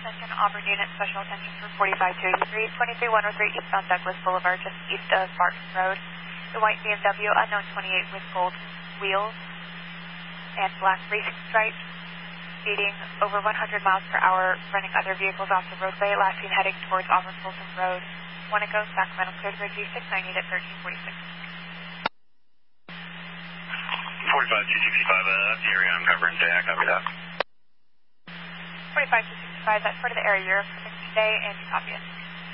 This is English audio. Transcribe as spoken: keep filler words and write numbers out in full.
attention, Auburn Unit, special attention for forty-five two eighty-three, twenty-three one oh three eastbound Douglas Boulevard, just east of Martin Road. The white B M W, unknown twenty-eight with gold wheels and black racing stripes, speeding over one hundred miles per hour, running other vehicles off the roadway, last seen heading towards Auburn Fulton Road. Wannago, Sacramento, cleared for G six ninety at thirteen forty-six. forty-five two sixty-five, uh, that's the area I'm covering today. I copy that. forty-five two sixty-five, that's part of the area you're covering today, and you copy it.